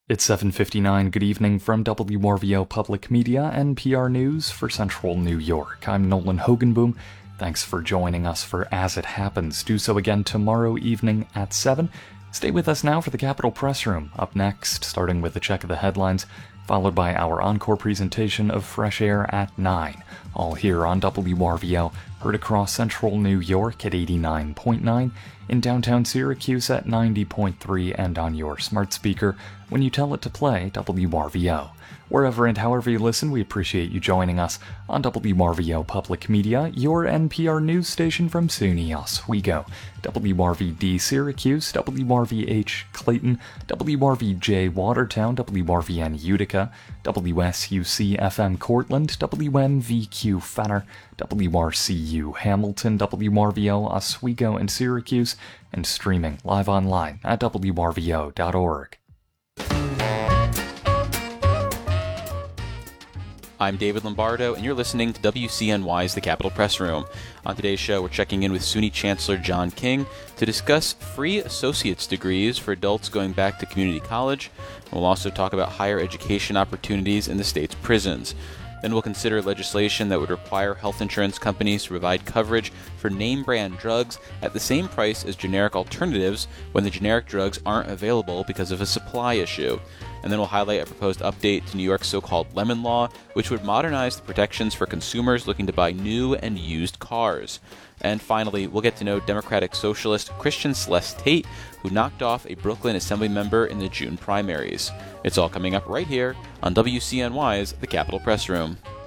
It's 7:59. Good evening from WRVO Public Media and PR News for Central New York. I'm Nolan Hogenboom. Thanks for joining us for As It Happens. Do so again tomorrow evening at 7. Stay with us now for the Capitol Press Room. Up next, starting with a check of the headlines, followed by our encore presentation of Fresh Air at 9. All here on WRVO, heard across Central New York at 89.9, in downtown Syracuse at 90.3, and on your smart speaker when you tell it to play WRVO. Wherever and however you listen, we appreciate you joining us on WRVO Public Media, your NPR news station from SUNY Oswego, WRVD Syracuse, WRVH Clayton, WRVJ Watertown, WRVN Utica, WSUC FM Cortland, WMVQ Fenner, WRCU Hamilton, WRVO Oswego and Syracuse, and streaming live online at WRVO.org. I'm David Lombardo, and you're listening to WCNY's The Capitol Press Room. On today's show, we're checking in with SUNY Chancellor John King to discuss free associate's degrees for adults going back to community college, and we'll also talk about higher education opportunities in the state's prisons. Then we'll consider legislation that would require health insurance companies to provide coverage for name-brand drugs at the same price as generic alternatives when the generic drugs aren't available because of a supply issue. And then we'll highlight a proposed update to New York's so-called Lemon Law, which would modernize the protections for consumers looking to buy new and used cars. And finally, we'll get to know Democratic Socialist Christian Celeste Tate, who knocked off a Brooklyn Assembly member in the June primaries. It's all coming up right here on WCNY's The Capitol Press Room.